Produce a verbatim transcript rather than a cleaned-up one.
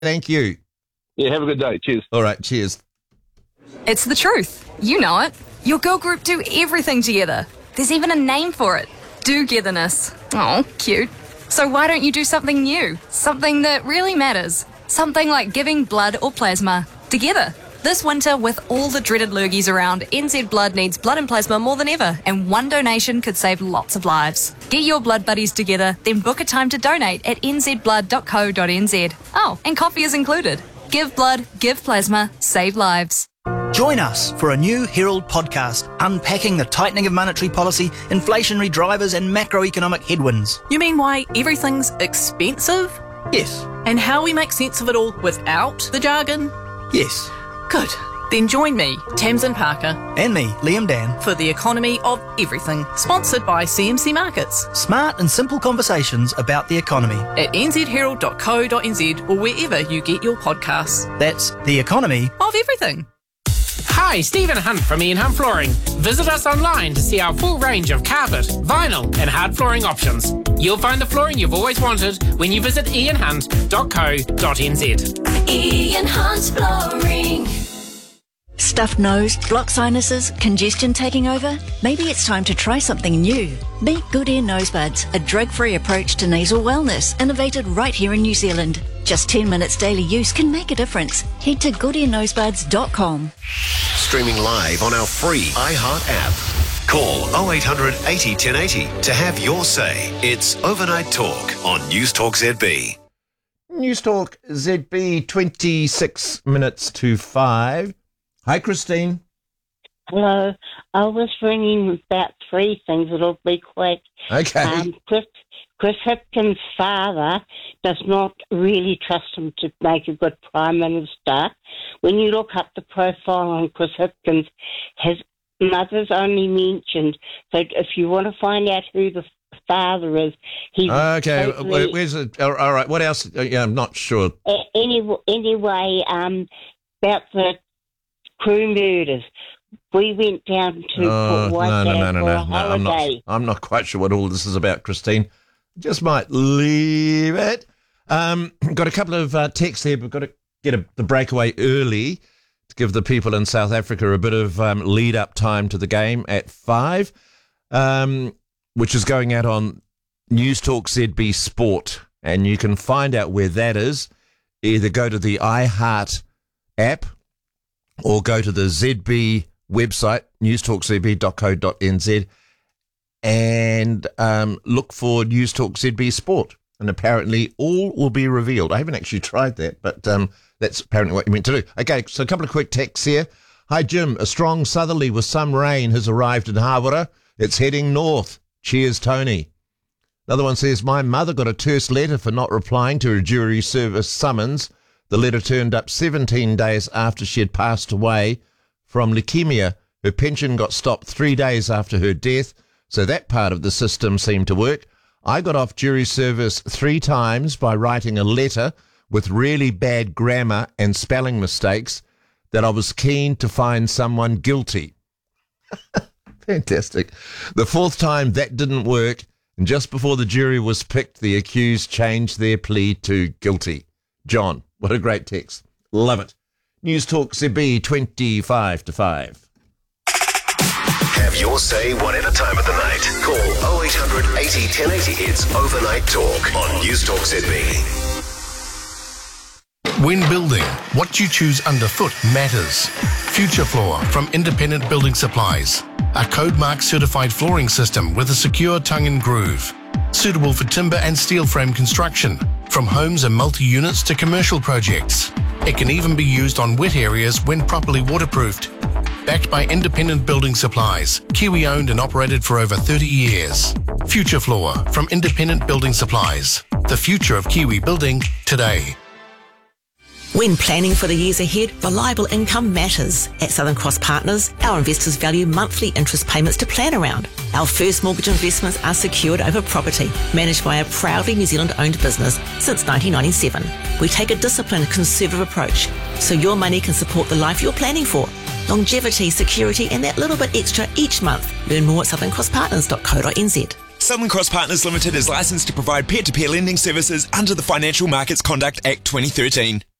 Thank you. Yeah, have a good day. Cheers. All right, cheers. It's the truth. You know it. Your girl group do everything together. There's even a name for it. Do-getherness. Oh, cute. So why don't you do something new? Something that really matters. Something like giving blood or plasma together. This winter, with all the dreaded lurgies around, N Z Blood needs blood and plasma more than ever, and one donation could save lots of lives. Get your blood buddies together, then book a time to donate at n z blood dot co dot n z. Oh, and coffee is included. Give blood, give plasma, save lives. Join us for a new Herald podcast unpacking the tightening of monetary policy, inflationary drivers and macroeconomic headwinds. You mean why everything's expensive? Yes. And how we make sense of it all without the jargon? Yes. Good. Then join me, Tamsin Parker. And me, Liam Dan. For the Economy of Everything, sponsored by C M C Markets. Smart and simple conversations about the economy. At n z herald dot co dot n z or wherever you get your podcasts. That's the Economy of Everything. Hi, Stephen Hunt from Ian Hunt Flooring. Visit us online to see our full range of carpet, vinyl and hard flooring options. You'll find the flooring you've always wanted when you visit ian hunt dot co dot n z. Ian Hunt Flooring. Stuffed nose, blocked sinuses, congestion taking over? Maybe it's time to try something new. Meet Good Ear Nosebuds, a drug-free approach to nasal wellness, innovated right here in New Zealand. Just ten minutes daily use can make a difference. Head to good ear nosebuds dot com. Streaming live on our free iHeart app. Call oh eight hundred eighty ten eighty to have your say. It's Overnight Talk on News Talk Z B. News Talk Z B, twenty-six minutes to five. Hi, Christine. Hello. I was ringing about three things. It'll be quick. Okay. Um, Chris, Chris Hipkins' father does not really trust him to make a good Prime Minister. When you look up the profile on Chris Hipkins, his mother's only mentioned. So if you want to find out who the father is, he's okay. totally, Where's it? All right. What else? Yeah, I'm not sure. Any, anyway, um, about the crew murders. We went down to Oh, Port no, no, no, no, for no, a no. I'm not, holiday. I'm not quite sure what all this is about, Christine. Just might leave it. Um, got a couple of uh, texts here. We've got to get a, the breakaway early to give the people in South Africa a bit of um, lead-up time to the game at five, um, which is going out on News Talk Z B Sport. And you can find out where that is. Either go to the iHeart app or go to the Z B website, news talk z b dot co dot n z, and um, look for News Talk Z B Sport. And apparently all will be revealed. I haven't actually tried that, but um, that's apparently what you meant to do. Okay, so a couple of quick texts here. Hi, Jim. A strong southerly with some rain has arrived in Hawera. It's heading north. Cheers, Tony. Another one says, my mother got a terse letter for not replying to her jury service summons. The letter turned up seventeen days after she had passed away from leukemia. Her pension got stopped three days after her death, so that part of the system seemed to work. I got off jury service three times by writing a letter with really bad grammar and spelling mistakes that I was keen to find someone guilty. Fantastic. The fourth time that didn't work, and just before the jury was picked, the accused changed their plea to guilty. John. What a great text. Love it. News Talk Z B, twenty-five to five. Have your say whatever time of the night. Call oh eight hundred eighty ten eighty. It's Overnight Talk on News Talk Z B. When building, what you choose underfoot matters. Future Floor from Independent Building Supplies. A code mark certified flooring system with a secure tongue and groove. Suitable for timber and steel frame construction, from homes and multi-units to commercial projects. It can even be used on wet areas when properly waterproofed. Backed by Independent Building Supplies, Kiwi owned and operated for over thirty years. Future Floor from Independent Building Supplies. The future of Kiwi building today. When planning for the years ahead, reliable income matters. At Southern Cross Partners, our investors value monthly interest payments to plan around. Our first mortgage investments are secured over property, managed by a proudly New Zealand-owned business since nineteen ninety-seven. We take a disciplined, conservative approach, so your money can support the life you're planning for. Longevity, security, and that little bit extra each month. Learn more at southern cross partners dot co dot n z. Southern Cross Partners Limited is licensed to provide peer-to-peer lending services under the Financial Markets Conduct Act twenty thirteen.